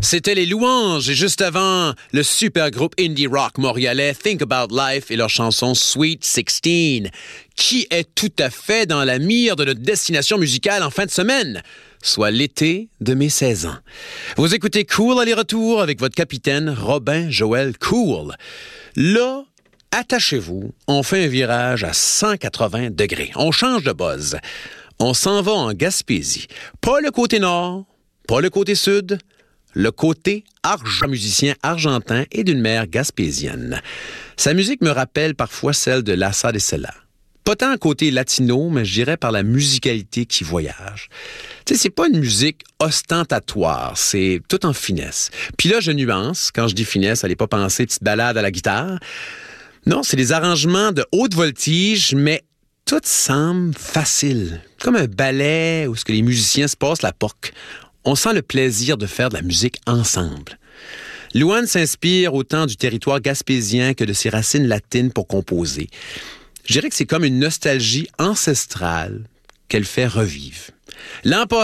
C'était les Louanges et juste avant, le super groupe indie rock montréalais Think About Life et leur chanson Sweet 16, qui est tout à fait dans la mire de notre destination musicale en fin de semaine, soit l'été de mes 16 ans. Vous écoutez Cool aller-retour avec votre capitaine Robin Joël Cool. Là, attachez-vous, on fait un virage à 180 degrés. On change de buzz. On s'en va en Gaspésie. Pas le côté nord, pas le côté sud, le côté musicien argentin et d'une mère gaspésienne. Sa musique me rappelle parfois celle de Lassa de Sela. Pas tant côté latino, mais je dirais par la musicalité qui voyage. Tu sais, c'est pas une musique ostentatoire, c'est tout en finesse. Puis là, je nuance. Quand je dis finesse, allez pas penser petite balade à la guitare. Non, c'est des arrangements de haute voltige, mais tout semble facile. Comme un ballet où ce que les musiciens se passent la POC. On sent le plaisir de faire de la musique ensemble. Louane s'inspire autant du territoire gaspésien que de ses racines latines pour composer. Je dirais que c'est comme une nostalgie ancestrale qu'elle fait revivre. L'an passé,